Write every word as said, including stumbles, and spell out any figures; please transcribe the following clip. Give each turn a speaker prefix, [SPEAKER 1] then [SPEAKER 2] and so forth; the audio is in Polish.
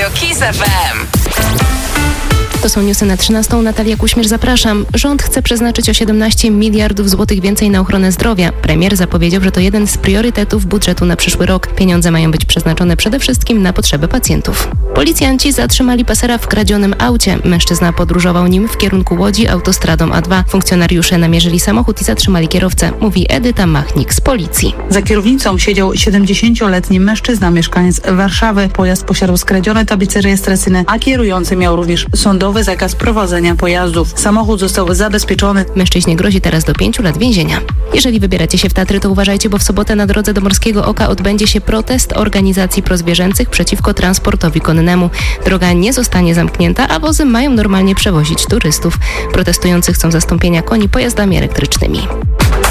[SPEAKER 1] Kiss F M.
[SPEAKER 2] To są newsy na trzynastą. Natalia Kuśmierz, zapraszam. Rząd chce przeznaczyć o siedemnaście miliardów złotych więcej na ochronę zdrowia. Premier zapowiedział, że to jeden z priorytetów budżetu na przyszły rok. Pieniądze mają być przeznaczone przede wszystkim na potrzeby pacjentów. Policjanci zatrzymali pasera w kradzionym aucie. Mężczyzna podróżował nim w kierunku Łodzi autostradą A dwa. Funkcjonariusze namierzyli samochód i zatrzymali kierowcę, mówi Edyta Machnik z policji.
[SPEAKER 3] Za kierownicą siedział siedemdziesięcioletni mężczyzna, mieszkaniec Warszawy. Pojazd posiadał skradzione tablice rejestracyjne, a kierujący miał również sądowy zakaz prowadzenia pojazdów. Samochód został zabezpieczony.
[SPEAKER 2] Mężczyźnie grozi teraz do pięciu lat więzienia. Jeżeli wybieracie się w Tatry, to uważajcie, bo w sobotę na drodze do Morskiego Oka odbędzie się protest organizacji prozwierzęcych przeciwko transportowi konnemu. Droga nie zostanie zamknięta, a wozy mają normalnie przewozić turystów. Protestujący chcą zastąpienia koni pojazdami elektrycznymi.